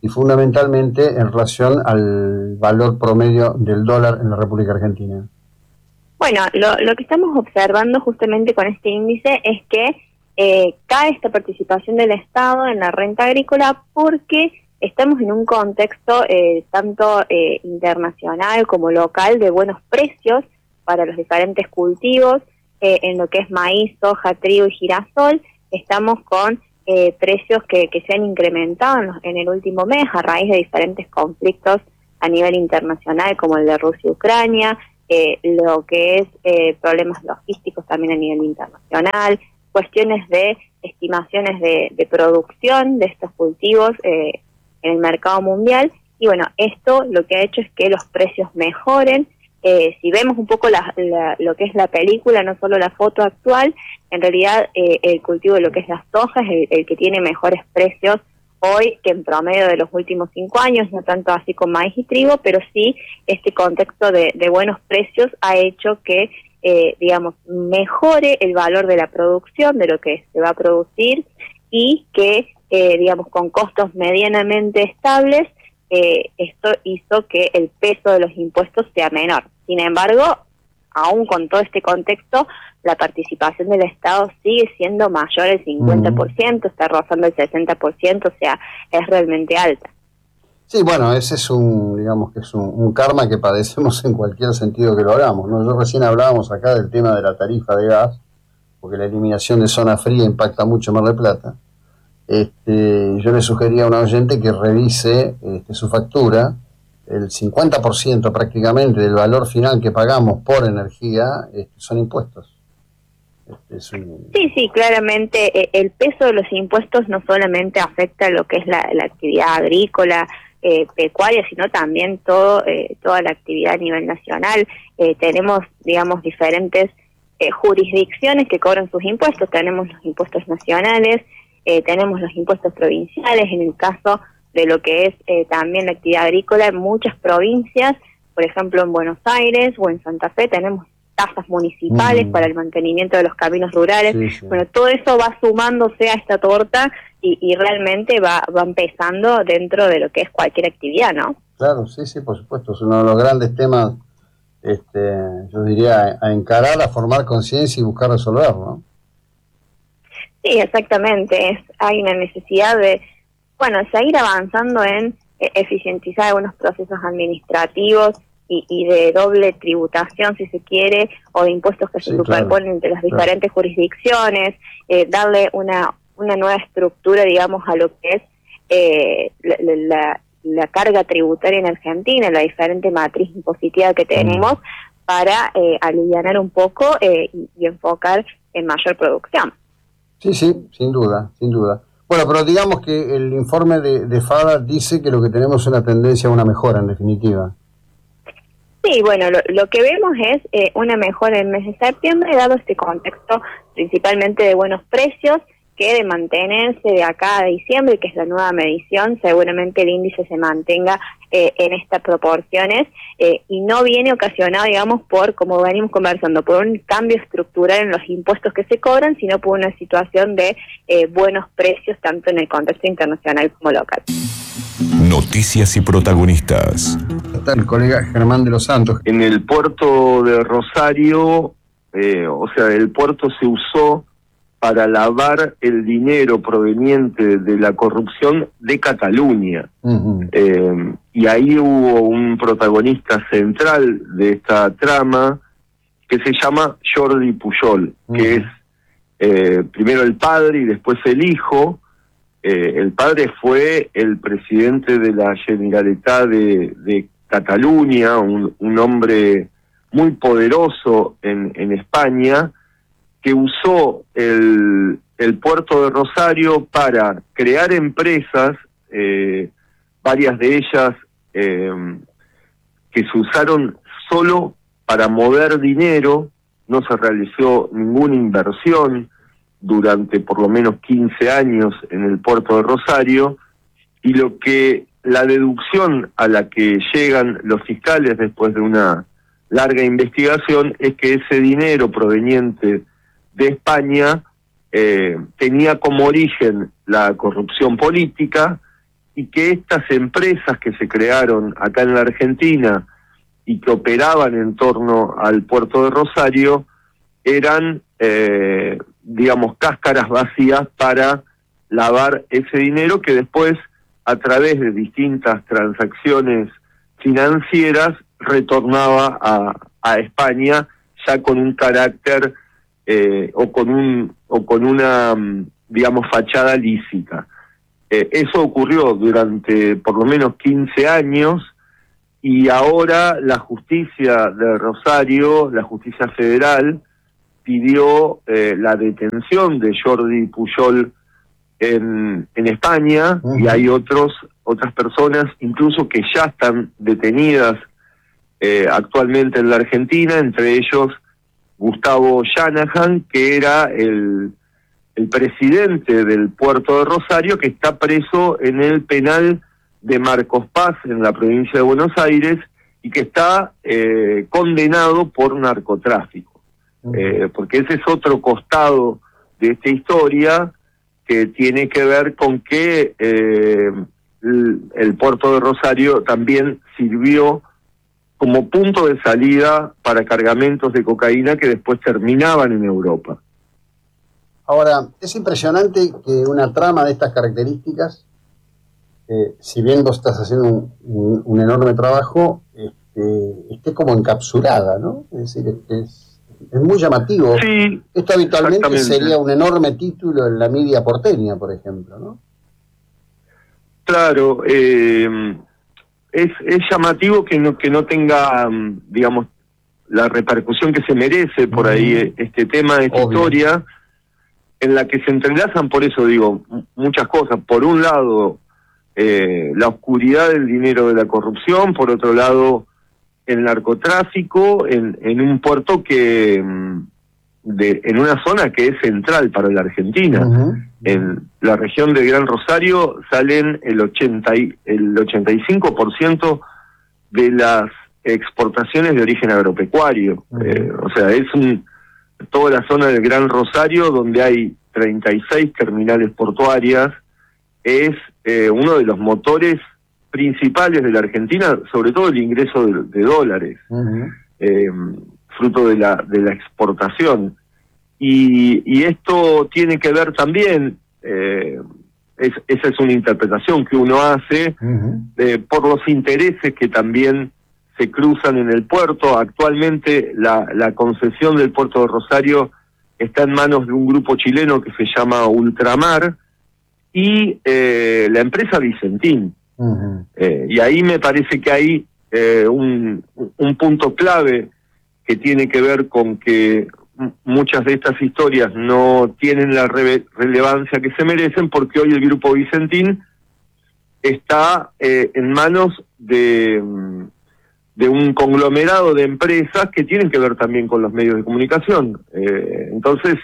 y fundamentalmente en relación al valor promedio del dólar en la República Argentina? Bueno, lo que estamos observando justamente con este índice es que cae esta participación del Estado en la renta agrícola porque estamos en un contexto tanto internacional como local de buenos precios para los diferentes cultivos, en lo que es maíz, soja, trigo y girasol. Estamos con precios que se han incrementado en el último mes a raíz de diferentes conflictos a nivel internacional como el de Rusia y Ucrania, lo que es problemas logísticos también a nivel internacional, cuestiones de estimaciones de producción de estos cultivos en el mercado mundial. Y bueno, esto lo que ha hecho es que los precios mejoren. Si vemos un poco lo que es la película, no solo la foto actual, en realidad el cultivo de lo que es la soja es el que tiene mejores precios hoy que en promedio de los últimos 5 años, no tanto así con maíz y trigo, pero sí este contexto de buenos precios ha hecho que digamos, mejore el valor de la producción, de lo que se va a producir, y que, digamos, con costos medianamente estables, esto hizo que el peso de los impuestos sea menor. Sin embargo, aún con todo este contexto, la participación del Estado sigue siendo mayor del 50%, está rozando el 60%, o sea, es realmente alta. Sí, bueno, ese es digamos que es un karma que padecemos en cualquier sentido que lo hagamos, ¿no? Yo recién hablábamos acá del tema de la tarifa de gas, porque la eliminación de zona fría impacta mucho Mar del Plata. Yo le sugería a un oyente que revise su factura. El 50% prácticamente del valor final que pagamos por energía son impuestos. Sí, claramente el peso de los impuestos no solamente afecta lo que es la actividad agrícola, pecuaria, sino también toda la actividad a nivel nacional. Tenemos, digamos, diferentes jurisdicciones que cobran sus impuestos. Tenemos los impuestos nacionales, tenemos los impuestos provinciales. En el caso de lo que es también la actividad agrícola, en muchas provincias, por ejemplo en Buenos Aires o en Santa Fe, tenemos tasas municipales para el mantenimiento de los caminos rurales. Sí. Bueno, todo eso va sumándose a esta torta y realmente va empezando dentro de lo que es cualquier actividad, ¿no? Claro, sí, por supuesto. Es uno de los grandes temas, yo diría, a encarar, a formar conciencia y buscar resolverlo, ¿no? Sí, exactamente. Hay una necesidad de, seguir avanzando en eficientizar algunos procesos administrativos y de doble tributación, si se quiere, o de impuestos que se superponen entre las diferentes jurisdicciones, darle una nueva estructura, digamos, a lo que es la carga tributaria en Argentina, la diferente matriz impositiva que tenemos, para alivianar un poco y enfocar en mayor producción. Sí, sin duda. Bueno, pero digamos que el informe de FADA dice que lo que tenemos es una tendencia a una mejora, en definitiva. Sí, bueno, lo que vemos es una mejora en el mes de septiembre, dado este contexto principalmente de buenos precios, que de mantenerse de acá a diciembre, que es la nueva medición, seguramente el índice se mantenga en estas proporciones y no viene ocasionado, digamos, por, como venimos conversando, por un cambio estructural en los impuestos que se cobran, sino por una situación de buenos precios, tanto en el contexto internacional como local. Noticias y protagonistas. Está el colega Germán de los Santos. En el puerto de Rosario, el puerto se usó para lavar el dinero proveniente de la corrupción de Cataluña. Y ahí hubo un protagonista central de esta trama que se llama Jordi Pujol, que es primero el padre y después el hijo. El padre fue el presidente de la Generalitat de Cataluña, un hombre muy poderoso en España, que usó el puerto de Rosario para crear empresas, varias de ellas que se usaron solo para mover dinero. No se realizó ninguna inversión durante por lo menos 15 años en el puerto de Rosario, y la deducción a la que llegan los fiscales después de una larga investigación es que ese dinero proveniente de España tenía como origen la corrupción política y que estas empresas que se crearon acá en la Argentina y que operaban en torno al puerto de Rosario eran, digamos, cáscaras vacías para lavar ese dinero que después, a través de distintas transacciones financieras, retornaba a España ya con un carácter o con una, digamos, fachada lícita. Eso ocurrió durante por lo menos 15 años y ahora la justicia de Rosario, la justicia federal, pidió la detención de Jordi Pujol en España. Uh-huh. Y hay otras personas incluso que ya están detenidas actualmente en la Argentina, entre ellos Gustavo Shanahan, que era el presidente del puerto de Rosario, que está preso en el penal de Marcos Paz, en la provincia de Buenos Aires, y que está condenado por narcotráfico. Porque ese es otro costado de esta historia que tiene que ver con que el puerto de Rosario también sirvió como punto de salida para cargamentos de cocaína que después terminaban en Europa. Ahora, es impresionante que una trama de estas características, si bien vos estás haciendo un enorme trabajo, esté como encapsulada, ¿no? Es decir, es muy llamativo. Sí, esto habitualmente sería un enorme título en la media porteña, por ejemplo, ¿no? Claro, es llamativo que no tenga, digamos, la repercusión que se merece por ahí este tema, esta historia, en la que se entrelazan, por eso digo, muchas cosas. Por un lado, la oscuridad del dinero de la corrupción, por otro lado, el narcotráfico en un puerto que en una zona que es central para la Argentina. Uh-huh. En la región del Gran Rosario salen el 85% de las exportaciones de origen agropecuario. Uh-huh. O sea, es toda la zona del Gran Rosario, donde hay 36 terminales portuarias, es uno de los motores principales de la Argentina, sobre todo el ingreso de dólares, uh-huh. Fruto de la exportación. Y esto tiene que ver también, esa es una interpretación que uno hace, uh-huh. Por los intereses que también se cruzan en el puerto. Actualmente la concesión del puerto de Rosario está en manos de un grupo chileno que se llama Ultramar y la empresa Vicentín. Uh-huh. Y ahí me parece que hay un punto clave que tiene que ver con que muchas de estas historias no tienen la relevancia que se merecen, porque hoy el grupo Vicentín está en manos de un conglomerado de empresas que tienen que ver también con los medios de comunicación. Entonces,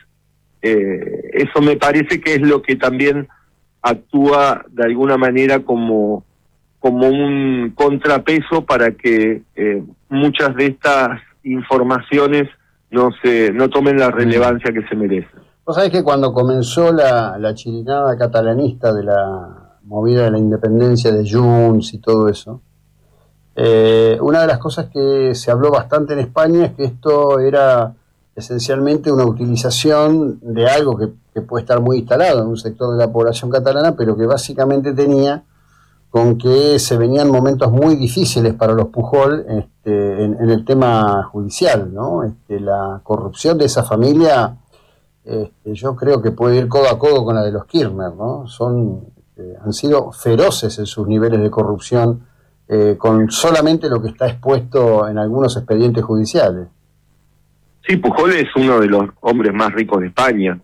eso me parece que es lo que también actúa de alguna manera como un contrapeso para que muchas de estas informaciones no tomen la relevancia que se merecen. Vos sabés que cuando comenzó la chirinada catalanista de la movida de la independencia de Junts y todo eso, una de las cosas que se habló bastante en España es que esto era esencialmente una utilización de algo que puede estar muy instalado en un sector de la población catalana, pero que básicamente tenía con que se venían momentos muy difíciles para los Pujol en el tema judicial, ¿no? La corrupción de esa familia, yo creo que puede ir codo a codo con la de los Kirchner, ¿no? Han sido feroces en sus niveles de corrupción, con solamente lo que está expuesto en algunos expedientes judiciales. Sí, Pujol es uno de los hombres más ricos de España.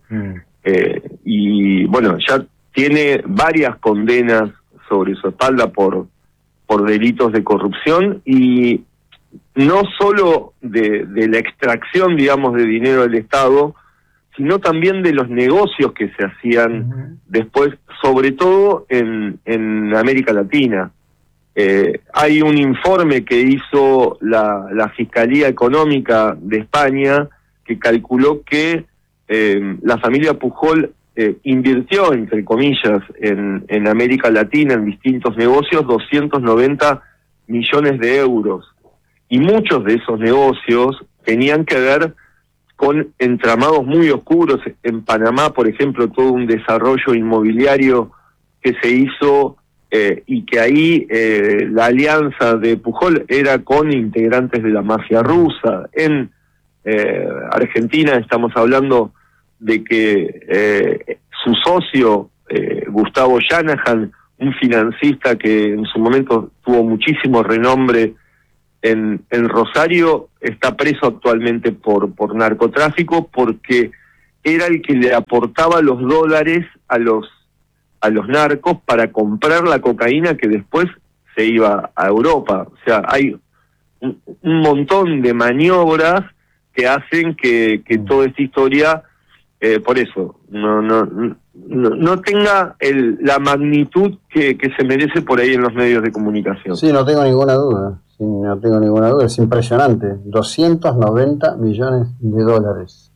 Y bueno, ya tiene varias condenas sobre su espalda por delitos de corrupción, y no solo de la extracción, digamos, de dinero del Estado, sino también de los negocios que se hacían uh-huh. después, sobre todo en América Latina. Hay un informe que hizo la Fiscalía Económica de España que calculó que la familia Pujol invirtió, entre comillas, en América Latina, en distintos negocios, 290 millones de euros. Y muchos de esos negocios tenían que ver con entramados muy oscuros. En Panamá, por ejemplo, todo un desarrollo inmobiliario que se hizo y que ahí la alianza de Pujol era con integrantes de la mafia rusa. En Argentina estamos hablando de que su socio, Gustavo Shanahan, un financista que en su momento tuvo muchísimo renombre en Rosario, está preso actualmente por narcotráfico, porque era el que le aportaba los dólares a los narcos para comprar la cocaína que después se iba a Europa. O sea, hay un montón de maniobras que hacen que toda esta historia, por eso, no tenga la magnitud que se merece por ahí en los medios de comunicación. Sí, no tengo ninguna duda. Sí, no tengo ninguna duda, es impresionante. 290 millones de dólares.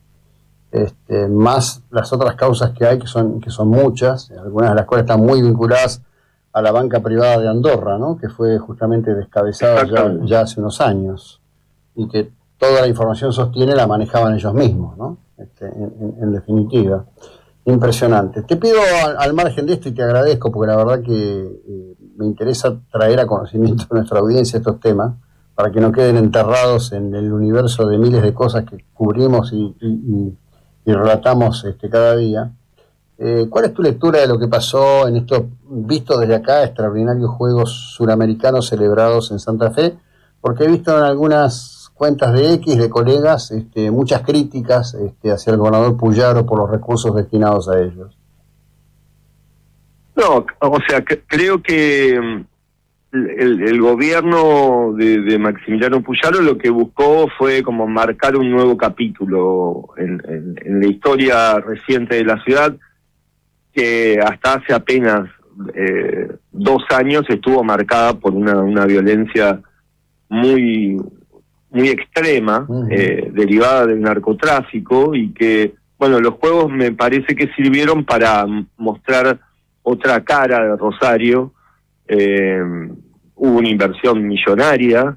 Más las otras causas que hay, que son muchas, algunas de las cuales están muy vinculadas a la banca privada de Andorra, ¿no? Que fue justamente descabezada ya hace unos años, y que toda la información sostiene la manejaban ellos mismos, ¿no? En definitiva, impresionante. Te pido al margen de esto, y te agradezco, porque la verdad que me interesa traer a conocimiento a nuestra audiencia estos temas, para que no queden enterrados en el universo de miles de cosas que cubrimos y relatamos cada día. ¿Cuál es tu lectura de lo que pasó en estos, visto desde acá, extraordinarios Juegos Suramericanos celebrados en Santa Fe? Porque he visto en algunas cuentas de X de colegas muchas críticas hacia el gobernador Puyaro por los recursos destinados a ellos. No, o sea, creo que el gobierno de Maximiliano Puyaro lo que buscó fue como marcar un nuevo capítulo en la historia reciente de la ciudad, que hasta hace apenas 2 años estuvo marcada por una violencia muy extrema, derivada del narcotráfico, y que, bueno, los juegos me parece que sirvieron para mostrar otra cara de Rosario. Hubo una inversión millonaria,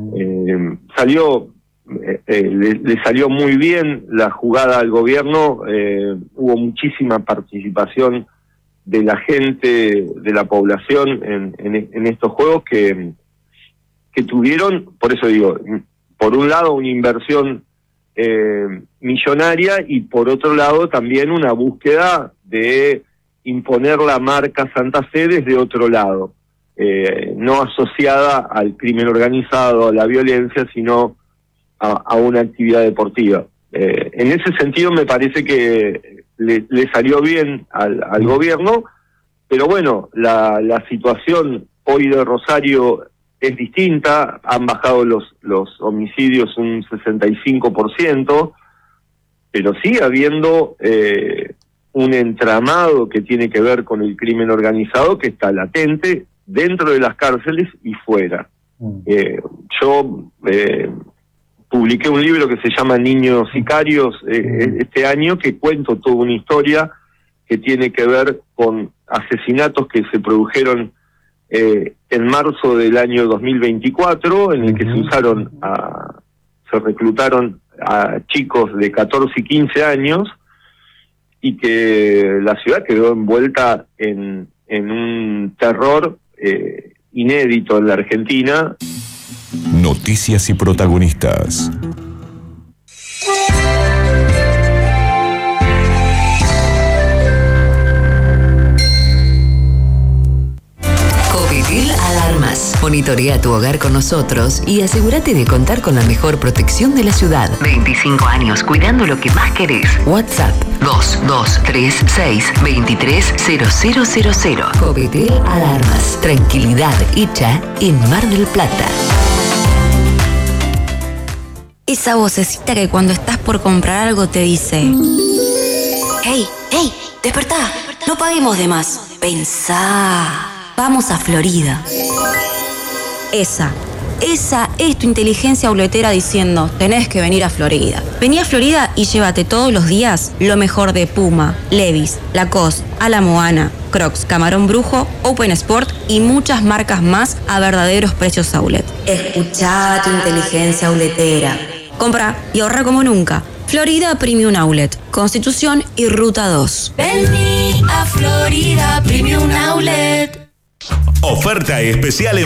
le salió muy bien la jugada al gobierno, hubo muchísima participación de la gente, de la población en estos juegos que tuvieron, por eso digo, por un lado una inversión millonaria, y por otro lado también una búsqueda de imponer la marca Santa Fe desde otro lado, no asociada al crimen organizado, a la violencia, sino a una actividad deportiva. En ese sentido me parece que le salió bien al gobierno, pero bueno, la situación hoy de Rosario es distinta. Han bajado los homicidios un 65%, pero sigue habiendo un entramado que tiene que ver con el crimen organizado, que está latente dentro de las cárceles y fuera. Yo publiqué un libro que se llama Niños Sicarios este año, que cuento toda una historia que tiene que ver con asesinatos que se produjeron en marzo del año 2024, en el que se reclutaron a chicos de 14 y 15 años, y que la ciudad quedó envuelta en un terror inédito en la Argentina. Noticias y protagonistas. Covitil Alarmas. Monitorea tu hogar con nosotros y asegúrate de contar con la mejor protección de la ciudad. 25 años cuidando lo que más querés. WhatsApp 2236-230000. Covitil Alarmas. Tranquilidad hecha en Mar del Plata. Esa vocecita que cuando estás por comprar algo te dice: ¡Hey, hey! ¡Despertá! No paguemos de más. Pensá. Vamos a Florida. Esa. Esa es tu inteligencia auletera diciendo, tenés que venir a Florida. Vení a Florida y llévate todos los días lo mejor de Puma, Levi's, Lacoste, Ala Moana, Crocs, Camarón Brujo, Open Sport y muchas marcas más a verdaderos precios outlet. Escuchá tu inteligencia auletera. Compra y ahorra como nunca. Florida Premium Outlet, Constitución y Ruta 2. Vení a Florida Premium Outlet. Oferta especial en